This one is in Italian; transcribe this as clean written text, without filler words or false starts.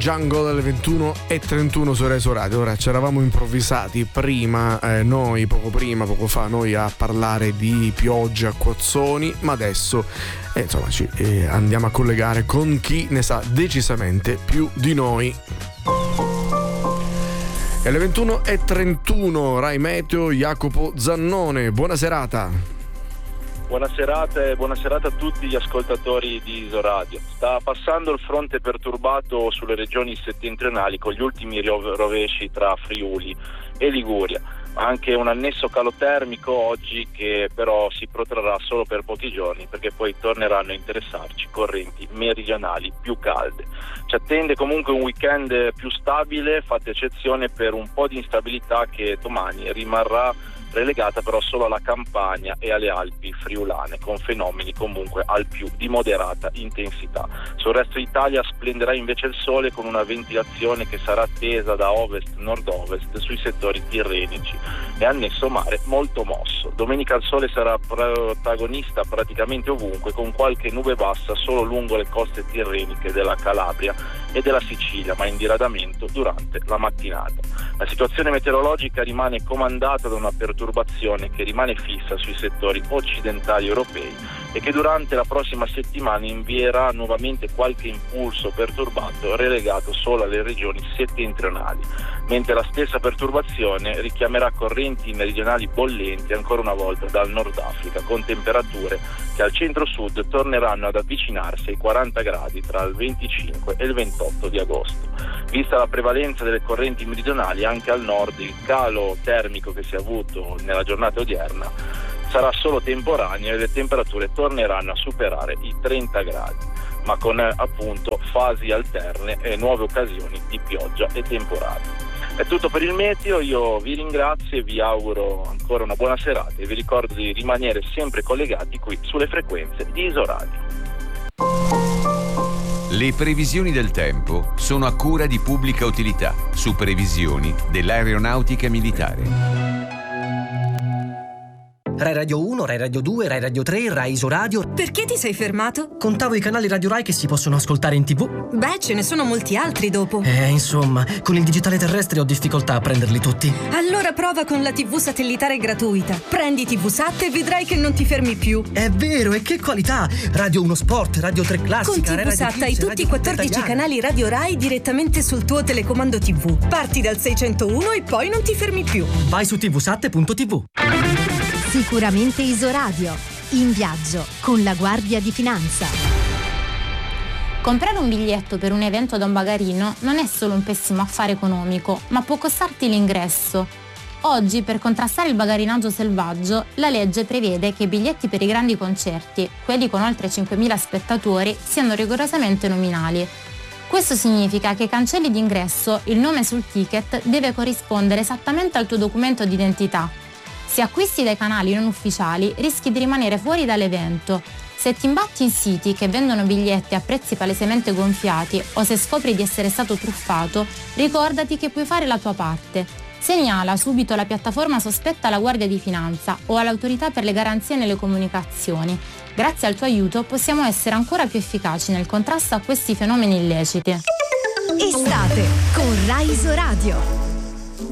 Jungle alle 21:31 su Reso Radio. Ora ci eravamo improvvisati prima, poco fa, noi a parlare di piogge, acquazzoni, ma adesso insomma ci andiamo a collegare con chi ne sa decisamente più di noi. E alle 21:31 Rai Meteo, Jacopo Zannone, buona serata. Buona serata a tutti gli ascoltatori di Isoradio. Sta passando il fronte perturbato sulle regioni settentrionali con gli ultimi rovesci tra Friuli e Liguria. Anche un annesso calo termico oggi che però si protrarrà solo per pochi giorni, perché poi torneranno a interessarci correnti meridionali più calde. Ci attende comunque un weekend più stabile, fatta eccezione per un po' di instabilità che domani rimarrà relegata però solo alla Campania e alle Alpi friulane, con fenomeni comunque al più di moderata intensità. Sul resto d'Italia splenderà invece il sole con una ventilazione che sarà tesa da ovest-nord-ovest sui settori tirrenici e annesso mare molto mosso. Domenica il sole sarà protagonista praticamente ovunque, con qualche nube bassa solo lungo le coste tirreniche della Calabria e della Sicilia, ma in diradamento durante la mattinata. La situazione meteorologica rimane comandata da una perturbazione che rimane fissa sui settori occidentali europei e che durante la prossima settimana invierà nuovamente qualche impulso perturbato relegato solo alle regioni settentrionali, mentre la stessa perturbazione richiamerà correnti meridionali bollenti ancora una volta dal Nord Africa, con temperature che al centro-sud torneranno ad avvicinarsi ai 40 gradi tra il 25 e il 28 di agosto. Vista la prevalenza delle correnti meridionali, anche al nord il calo termico che si è avuto nella giornata odierna sarà solo temporaneo e le temperature torneranno a superare i 30 gradi, ma con appunto fasi alterne e nuove occasioni di pioggia e temporali. È tutto per il meteo, io vi ringrazio e vi auguro ancora una buona serata e vi ricordo di rimanere sempre collegati qui sulle frequenze di Isoradio. Le previsioni del tempo sono a cura di Pubblica Utilità, su previsioni dell'Aeronautica Militare. Rai Radio 1, Rai Radio 2, Rai Radio 3, Rai Isoradio. Perché ti sei fermato? Contavo i canali Radio Rai che si possono ascoltare in TV. Beh, ce ne sono molti altri dopo. Insomma, con il digitale terrestre ho difficoltà a prenderli tutti. Allora prova con la TV satellitare gratuita. Prendi TVSat e vedrai che non ti fermi più. È vero, e che qualità! Radio 1 Sport, Radio 3 Classica, con TVSat hai tutti i 14 canali Radio Rai direttamente sul tuo telecomando TV. Parti dal 601 e poi non ti fermi più. Vai su tvsat.tv. Sicuramente Isoradio, in viaggio con la Guardia di Finanza. Comprare un biglietto per un evento da un bagarino non è solo un pessimo affare economico, ma può costarti l'ingresso. Oggi, per contrastare il bagarinaggio selvaggio, la legge prevede che i biglietti per i grandi concerti, quelli con oltre 5.000 spettatori, siano rigorosamente nominali. Questo significa che ai cancelli d'ingresso il nome sul ticket deve corrispondere esattamente al tuo documento d'identità. Se acquisti dai canali non ufficiali, rischi di rimanere fuori dall'evento. Se ti imbatti in siti che vendono biglietti a prezzi palesemente gonfiati o se scopri di essere stato truffato, ricordati che puoi fare la tua parte. Segnala subito la piattaforma sospetta alla Guardia di Finanza o all'Autorità per le Garanzie nelle Comunicazioni. Grazie al tuo aiuto possiamo essere ancora più efficaci nel contrasto a questi fenomeni illeciti. Estate con Rai Isoradio.